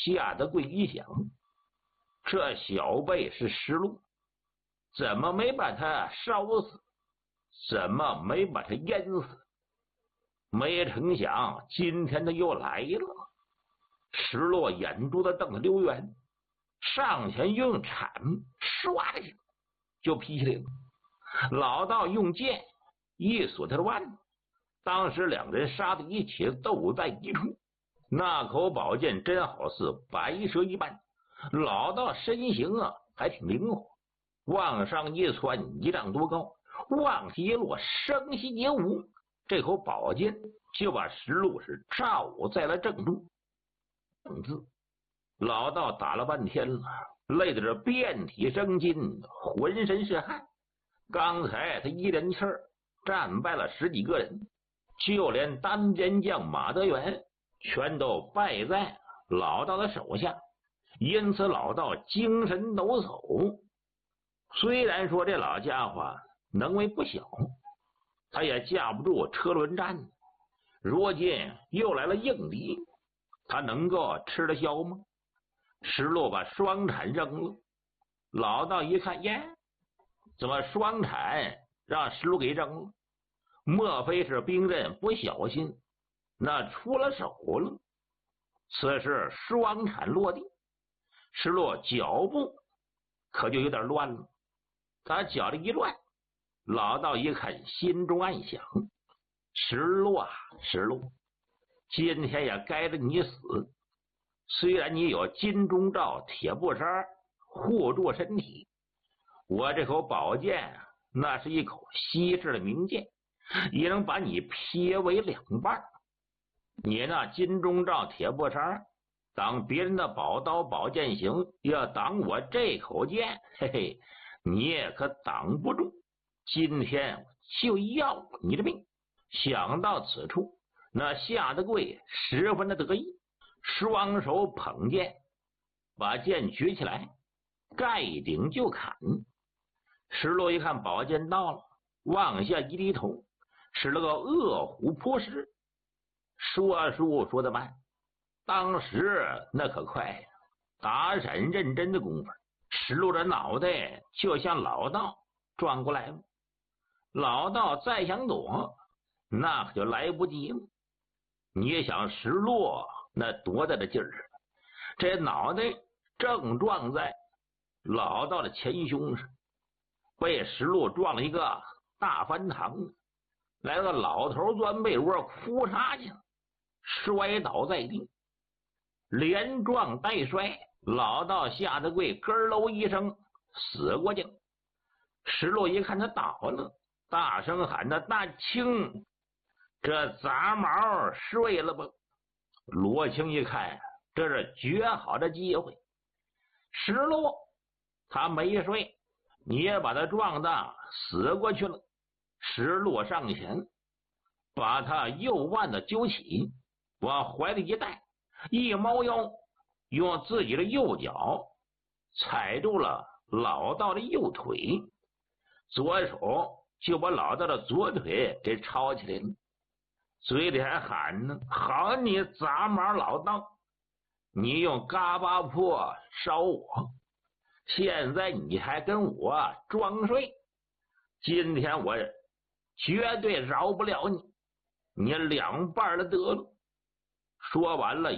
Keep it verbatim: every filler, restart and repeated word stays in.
夏德贵一想，这小辈是石路，怎么没把他烧死？怎么没把他淹死？没成想今天他又来了。石落眼珠子瞪着刘元，上前用铲唰的一下就劈下来了。老道用剑一锁他的腕子，当时两人杀在一起，斗在一处。那口宝剑真好似白蛇一般，老道身形啊还挺灵活，往上一窜一丈多高，往下一落声息皆无，这口宝剑就把石路是照在了正中。正字老道打了半天了，累得是遍体生筋，浑身是汗。刚才他一连气儿战败了十几个人，就连单边将马德元全都败在老道的手下，因此老道精神抖擞。虽然说这老家伙能为不小，他也架不住车轮战，如今又来了硬敌，他能够吃得消吗？石路把双铲扔了，老道一看，耶，怎么双铲让石路给扔了？莫非是兵刃不小心，那出了手了？此时双铲落地，石路脚步可就有点乱了。他脚里一乱，老道一看，心中暗想：石路啊，石路，今天也该着你死。虽然你有金钟罩铁布衫护住身体，我这口宝剑那是一口稀世的名剑，也能把你劈为两半。你那金钟罩铁布衫挡别人的宝刀宝剑行，要挡我这口剑，嘿嘿，你也可挡不住。今天就要你的命。想到此处，那夏德贵十分的得意，双手捧剑，把剑举起来，盖顶就砍。石路一看宝剑到了，往下一低头，使了个恶虎扑食。说书说得慢，当时那可快呀！打闪认真的功夫，石路的脑袋就向老道撞过来了。老道再想躲，那可就来不及了。你也想石路那多大的劲儿，这脑袋正撞在老道的前胸上，被石路撞了一个大翻堂，来了个老头钻被窝，哭嚓去了，摔倒在地，连撞带摔，老道夏德贵咯喽一声死过去了。石路一看他倒了，大声喊他：大清，这杂毛睡了吧？罗青一看，这是绝好的机会。石路他没睡，你也把他撞的死过去了。石路上前把他右腕子揪起，往怀里一带，一猫腰，用自己的右脚踩住了老道的右腿，左手就把老道的左腿给抄起来了，嘴里还喊呢：好你杂毛老道，你用嘎巴破烧我，现在你还跟我装睡，今天我绝对饶不了你，你两半的得了。说完了